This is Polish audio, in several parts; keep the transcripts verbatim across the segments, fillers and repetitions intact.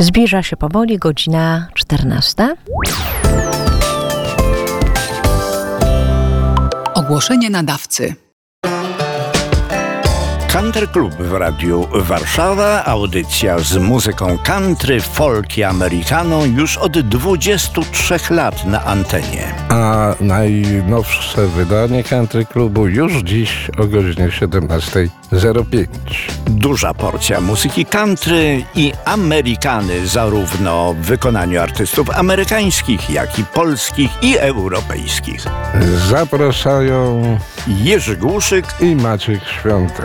Zbliża się powoli godzina czternasta. Ogłoszenie nadawcy. Country Club w Radiu Warszawa, audycja z muzyką country, folk i americano już od dwudziestu trzech lat na antenie. A najnowsze wydanie Country Clubu już dziś o godzinie siedemnasta zero pięć. Duża porcja muzyki country i amerykany, zarówno w wykonaniu artystów amerykańskich, jak i polskich i europejskich. Zapraszają Jerzy Głuszyk i Maciek Świątek.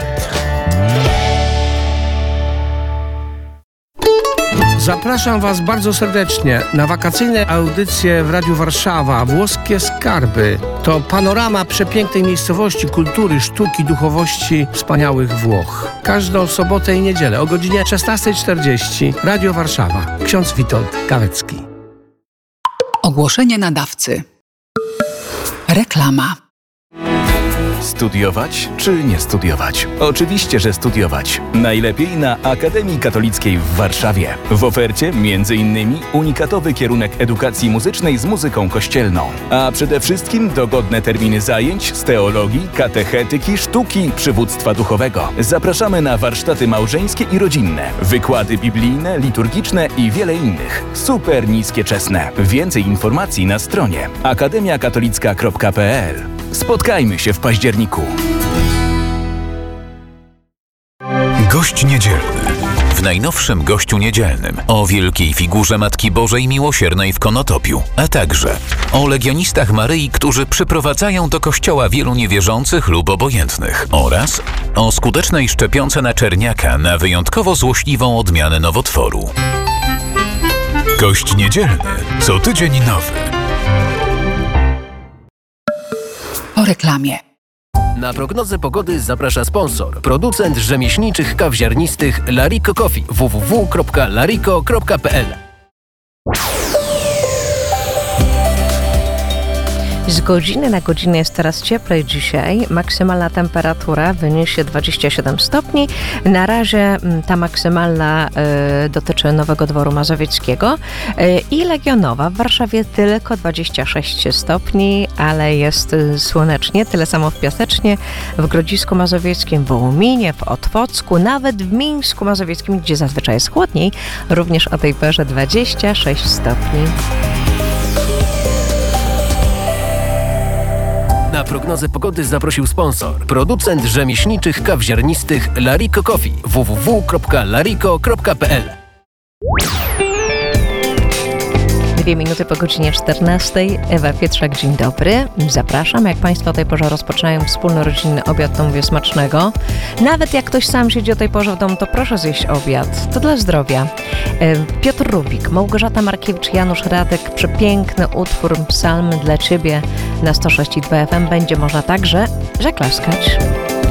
Zapraszam Was bardzo serdecznie na wakacyjne audycje w Radiu Warszawa. Włoskie Skarby to panorama przepięknej miejscowości, kultury, sztuki, duchowości wspaniałych Włoch. Każdą sobotę i niedzielę o godzinie szesnasta czterdzieści. Radio Warszawa. Ksiądz Witold Kawecki. Ogłoszenie nadawcy. Reklama. Studiować czy nie studiować? Oczywiście, że studiować. Najlepiej na Akademii Katolickiej w Warszawie. W ofercie między innymi unikatowy kierunek edukacji muzycznej z muzyką kościelną. A przede wszystkim dogodne terminy zajęć z teologii, katechetyki, sztuki, przywództwa duchowego. Zapraszamy na warsztaty małżeńskie i rodzinne, wykłady biblijne, liturgiczne i wiele innych. Super niskie czesne. Więcej informacji na stronie akademia katolicka kropka p l. Spotkajmy się w październiku. Gość niedzielny. W najnowszym Gościu Niedzielnym o wielkiej figurze Matki Bożej Miłosiernej w Konotopiu, a także o legionistach Maryi, którzy przyprowadzają do kościoła wielu niewierzących lub obojętnych, oraz o skutecznej szczepionce na czerniaka na wyjątkowo złośliwą odmianę nowotworu. Gość Niedzielny. Co tydzień nowy. Po reklamie. Na prognozę pogody zaprasza sponsor, producent rzemieślniczych kaw ziarnistych Larico Coffee. w w w kropka larico kropka p l. Z godziny na godzinę jest teraz cieplej dzisiaj. Maksymalna temperatura wyniesie dwadzieścia siedem stopni. Na razie ta maksymalna y, dotyczy Nowego Dworu Mazowieckiego y, i Legionowa. W Warszawie tylko dwadzieścia sześć stopni, ale jest y, słonecznie. Tyle samo w Piasecznie, w Grodzisku Mazowieckim, w Wołominie, w Otwocku, nawet w Mińsku Mazowieckim, gdzie zazwyczaj jest chłodniej. Również o tej porze dwadzieścia sześć stopni. Na prognozę pogody zaprosił sponsor, producent rzemieślniczych kaw ziarnistych Larico Coffee. w w w kropka larico kropka p l. Dwie minuty po godzinie czternastej. Ewa Pietrzak, dzień dobry. Zapraszam. Jak Państwo o tej porze rozpoczynają wspólny rodzinny obiad, to mówię smacznego. Nawet jak ktoś sam siedzi o tej porze w domu, to proszę zjeść obiad. To dla zdrowia. Piotr Rubik, Małgorzata Markiewicz, Janusz Radek. Przepiękny utwór Psalmy dla Ciebie na sto sześć i dwa F M. Będzie można także zaklaskać.